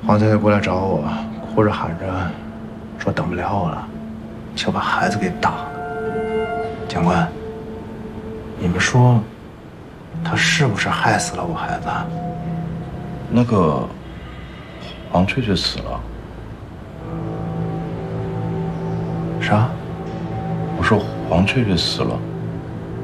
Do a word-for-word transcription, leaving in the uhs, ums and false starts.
黄翠翠过来找我，哭着喊着说等不了我了，就把孩子给打了。警官，你们说，他是不是害死了我孩子？ 那个黄翠翠死了。 啥？ 我说黄翠翠死了。